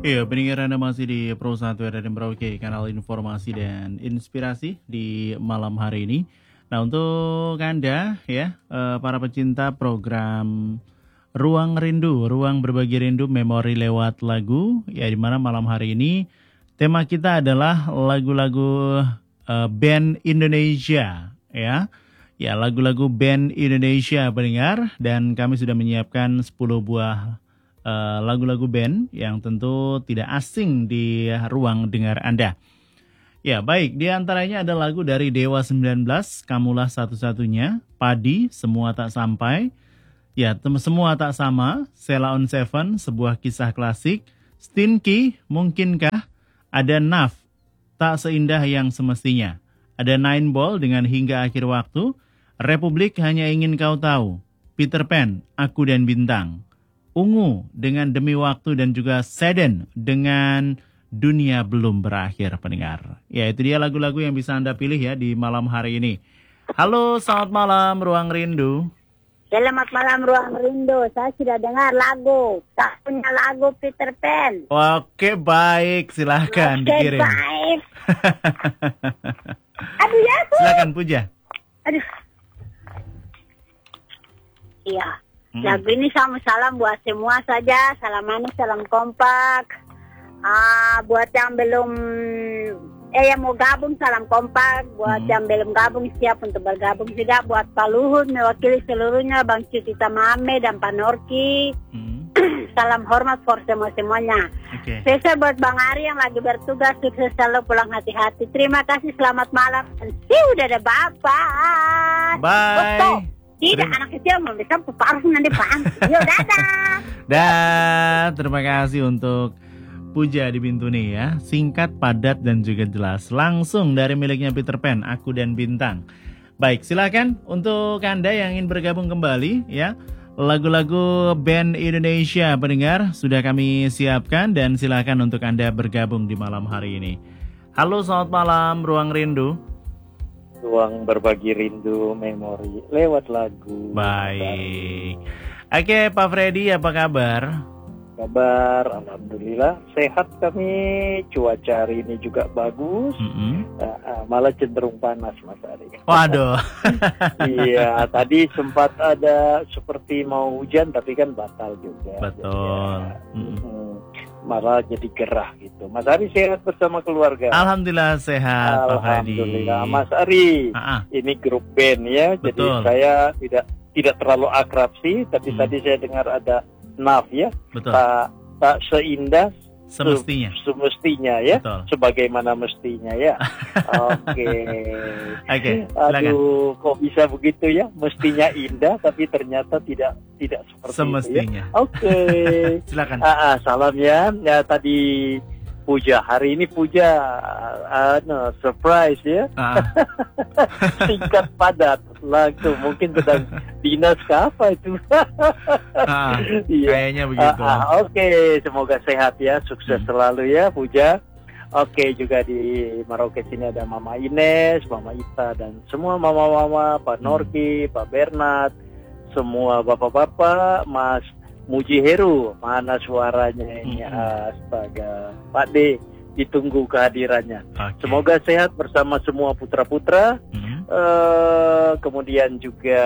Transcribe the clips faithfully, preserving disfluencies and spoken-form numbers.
Iya, pendengar Anda masih di Pro satu R R M Merauke, kanal informasi dan inspirasi di malam hari ini. Nah, untuk Anda ya, eh, para pecinta program Ruang Rindu, Ruang Berbagi Rindu, Memori lewat lagu, ya di mana malam hari ini tema kita adalah lagu-lagu eh, band Indonesia, ya. Ya, lagu-lagu band Indonesia pendengar, dan kami sudah menyiapkan sepuluh buah Uh, lagu-lagu band yang tentu tidak asing di ruang dengar Anda. Ya, baik, di antaranya ada lagu dari Dewa sembilan belas, Kamulah Satu-Satunya, Padi, Semua Tak Sampai, ya, tem- Semua Tak Sama, Sheila on Seven, sebuah kisah klasik, Stinky, Mungkinkah, ada Naf, Tak Seindah Yang Semestinya, ada Nine Ball dengan Hingga Akhir Waktu, Republik Hanya Ingin Kau Tahu, Peter Pan, Aku dan Bintang, Ungu dengan Demi Waktu, dan juga Seden dengan Dunia Belum Berakhir pendengar. Ya, itu dia lagu-lagu yang bisa Anda pilih ya di malam hari ini. Halo, selamat malam Ruang Rindu. Selamat malam Ruang Rindu. Saya sudah dengar lagu. Tak punya lagu Peter Pan. Oke, baik, silahkan Oke, dikirim. baik. Aduh ya. Silakan Puja. Aduh. Iya. Hmm. Lagu ini sama salam buat semua saja. Salam manis, salam kompak. Ah, buat yang belum eh yang mau gabung salam kompak. Buat Hmm. yang belum gabung siap untuk bergabung juga. Buat Pak Luhut mewakili seluruhnya, Bang Cuti Tamame dan Pak Norki. Hmm. Salam hormat for semua-semuanya. Oke. Spesial buat Bang Ari yang lagi bertugas, sukses selalu, pulang hati-hati. Terima kasih, selamat malam. See, udah ada bapak. Bye. Betul. Tidak, Terima- anak kecil mau bisa paruh nanti paham. Yuk, dadah. Dan terima kasih untuk Puja di Bintuni ya. Singkat, padat, dan juga jelas. Langsung dari miliknya Peter Pan, Aku dan Bintang. Baik, silakan untuk Anda yang ingin bergabung kembali ya. Lagu-lagu band Indonesia pendengar sudah kami siapkan, dan silakan untuk Anda bergabung di malam hari ini. Halo, selamat malam Ruang Rindu. Ruang Berbagi Rindu, Memori lewat lagu. Baik. Oke, Pak Freddy, apa kabar? Kabar, alhamdulillah sehat kami. Cuaca hari ini juga bagus. Mm-mm. Uh, uh, malah cenderung panas, Mas Ari. Waduh. Iya, tadi sempat ada seperti mau hujan, tapi kan batal juga. Betul. Jadi, ya, Mm-mm. mm, malah jadi gerah gitu. Mas Ari sehat bersama keluarga. Alhamdulillah sehat, Pak Freddy. Alhamdulillah, Mas Ari. Ah, ah. Ini grup band ya, Betul. jadi saya tidak tidak terlalu akrab sih, tapi Hmm. tadi saya dengar ada Naf ya, Betul. tak tak seindah Semestinya. se- semestinya ya, Betul. sebagaimana mestinya ya. Oke. Oke, silakan. Aduh, kok bisa begitu ya? Mestinya indah, tapi ternyata tidak tidak seperti Semestinya. itu ya. Oke. Silakan. Ah, ah, salam ya. Ya tadi Puja, hari ini Puja, uh, no, surprise ya. Ah, Singkat padat langsung, mungkin sedang dinas ke apa itu. ah, Iya. kayaknya begitu. Ah, ah, Oke, semoga sehat ya, sukses Hmm. selalu ya Puja. Oke, juga di Merauke sini ada Mama Ines, Mama Ita, dan semua mama-mama, Pak Hmm. Norki, Pak Bernard, semua bapak-bapak, Mas Muji Heru, mana suaranya ini? Hmm. Astaga, Pak D, ditunggu kehadirannya. Oke. Semoga sehat bersama semua putra-putra. Hmm. Eh, kemudian juga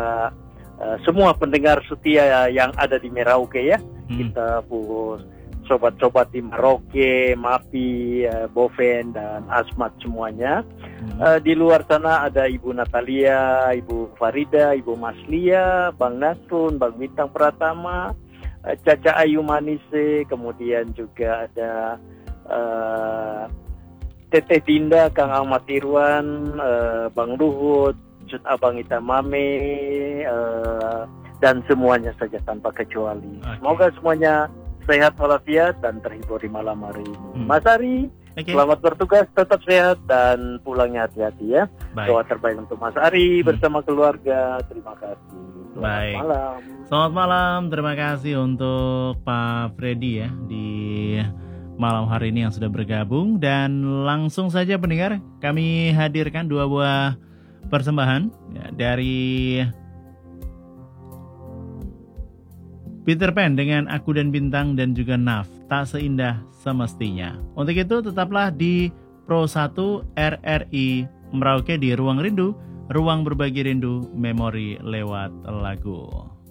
eh, semua pendengar setia yang ada di Merauke ya. Hmm. Kita pun sobat-sobat di Merauke, Mapi, eh, Boven, dan Asmat semuanya. Hmm. Eh, di luar sana ada Ibu Natalia, Ibu Farida, Ibu Maslia, Bang Nasrun, Bang Bintang Pratama, eh, Caca Ayu Manise, kemudian juga ada eh, Teteh Dinda, Kang Ahmad Irwan, eh, Bang Luhut, Cut Abang Itamame, eh, dan semuanya saja tanpa kecuali. Oke. Semoga semuanya sehat walafiat dan terhibur di malam hari ini. Hmm. Mas Ari, Oke. selamat bertugas, tetap sehat dan pulangnya hati-hati ya. Baik. Doa terbaik untuk Mas Ari Hmm. bersama keluarga. Terima kasih. Selamat Baik. malam. Selamat malam, terima kasih untuk Pak Freddy ya di malam hari ini yang sudah bergabung. Dan langsung saja pendengar, kami hadirkan dua buah persembahan ya, dari Peter Pan dengan Aku dan Bintang, dan juga Naf, tak seindah semestinya. Untuk itu tetaplah di Pro satu R R I Merauke di Ruang Rindu, ruang berbagi rindu, memori lewat lagu.